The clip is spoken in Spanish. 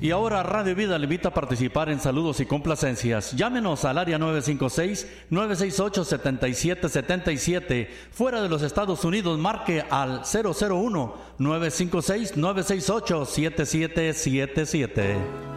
Y ahora Radio Vida le invita a participar en saludos y complacencias. Llámenos al área 956-968-7777. Fuera de los Estados Unidos, marque al 001-956-968-7777.